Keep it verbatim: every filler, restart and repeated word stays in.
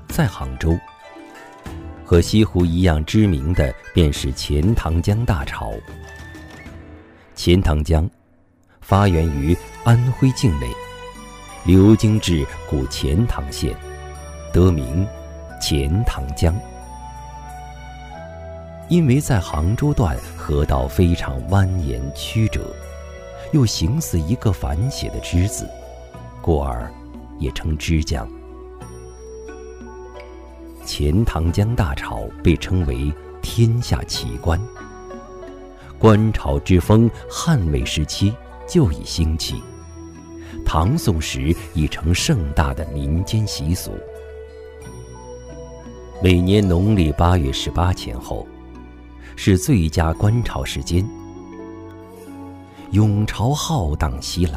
在杭州。和西湖一样知名的便是钱塘江大潮。钱塘江发源于安徽境内，流经至古钱塘县，得名钱塘江。因为在杭州段河道非常蜿蜒曲折，又形似一个反写的之字，故而也称之江。钱塘江大潮被称为天下奇观，观潮之风汉魏时期就已兴起，唐宋时已成盛大的民间习俗。每年农历八月十八前后是最佳观潮时间，涌潮浩荡袭来，